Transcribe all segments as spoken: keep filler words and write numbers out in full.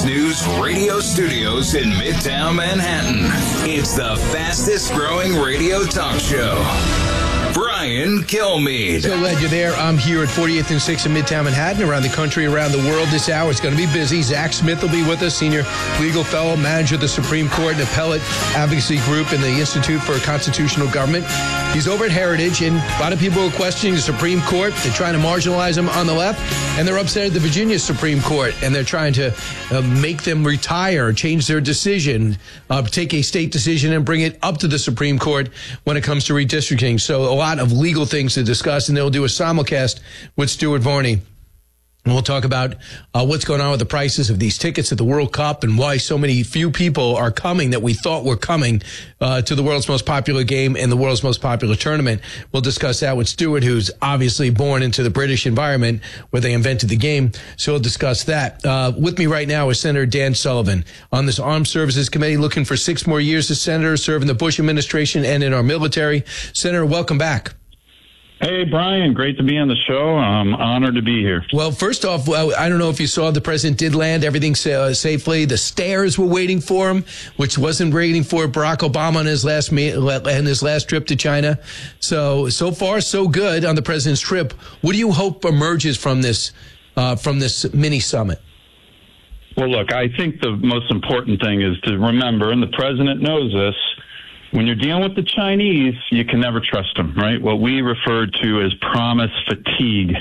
Fox News radio studios in Midtown Manhattan. It's the fastest growing radio talk show. Brian Kilmeade. So glad you're there. I'm here at forty-eighth and sixth in Midtown Manhattan, around the country, around the world this hour. It's going to be busy. Zach Smith will be with us, senior legal fellow, manager of the Supreme Court and appellate advocacy group in the Institute for Constitutional Government. He's over at Heritage, and a lot of people are questioning the Supreme Court. They're trying to marginalize them on the left, and they're upset at the Virginia Supreme Court, and they're trying to uh, make them retire, change their decision, uh, take a state decision and bring it up to the Supreme Court when it comes to redistricting. So a lot of legal things to discuss, and they'll do a simulcast with Stuart Varney. And we'll talk about uh, what's going on with the prices of these tickets at the World Cup and why so many few people are coming that we thought were coming uh, to the world's most popular game and the world's most popular tournament. We'll discuss that with Stuart, who's obviously born into the British environment where they invented the game. So we'll discuss that. Uh, with me right now is Senator Dan Sullivan on this Armed Services Committee, looking for six more years as senator, serving the Bush administration and in our military. Senator, welcome back. Hey, Brian, great to be on the show. I'm honored to be here. Well, first off, I don't know if you saw the president did land everything uh, safely. The stairs were waiting for him, which wasn't waiting for Barack Obama on his last me- and his last trip to China. So, so far, so good on the president's trip. What do you hope emerges from this uh, from this mini summit? Well, look, I think the most important thing is to remember, and the president knows this, when you're dealing with the Chinese, you can never trust them, right? What we refer to as promise fatigue.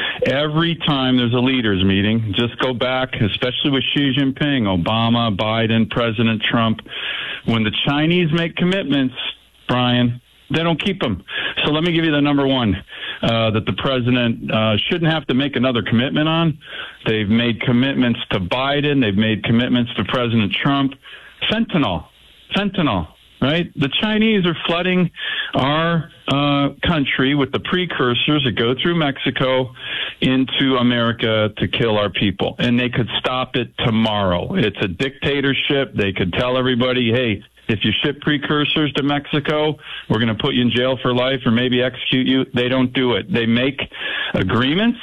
Every time there's a leaders meeting, just go back, especially with Xi Jinping, Obama, Biden, President Trump. When the Chinese make commitments, Brian, they don't keep them. So let me give you the number one uh, that the president uh, shouldn't have to make another commitment on. They've made commitments to Biden. They've made commitments to President Trump. Fentanyl. Fentanyl. Right? The Chinese are flooding our uh, country with the precursors that go through Mexico into America to kill our people. And they could stop it tomorrow. It's a dictatorship. They could tell everybody, hey, if you ship precursors to Mexico, we're going to put you in jail for life or maybe execute you. They don't do it. They make agreements,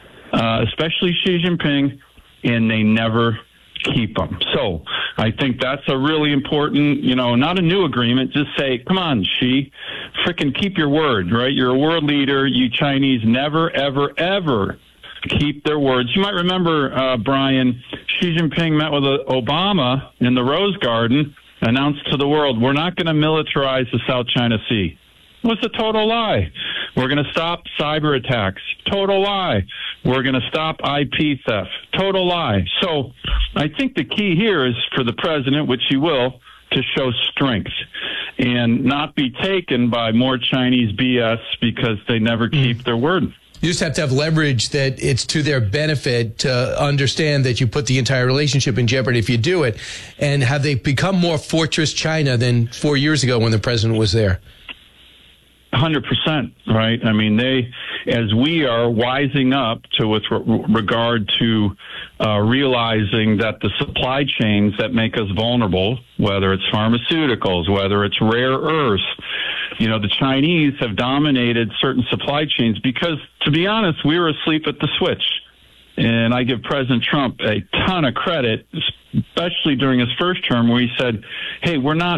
uh, especially Xi Jinping, and they never keep them. So I think that's a really important, you know, not a new agreement. Just say, come on, Xi, frickin' keep your word, right? You're a world leader. You Chinese never, ever, ever keep their words. You might remember, uh, Brian, Xi Jinping met with uh, Obama in the Rose Garden, announced to the world, we're not going to militarize the South China Sea. It was a total lie. We're going to stop cyber attacks. Total lie. We're going to stop I P theft. Total lie. So I think the key here is for the president, which he will, to show strength and not be taken by more Chinese B S because they never keep their word. You just have to have leverage that it's to their benefit to understand that you put the entire relationship in jeopardy if you do it. And have they become more Fortress China than four years ago when the president was there? one hundred percent, right? I mean, they, as we are wising up to with re- regard to uh, realizing that the supply chains that make us vulnerable, whether it's pharmaceuticals, whether it's rare earths, you know, the Chinese have dominated certain supply chains because, to be honest, we were asleep at the switch. And I give President Trump a ton of credit, especially during his first term, where he said, hey, we're not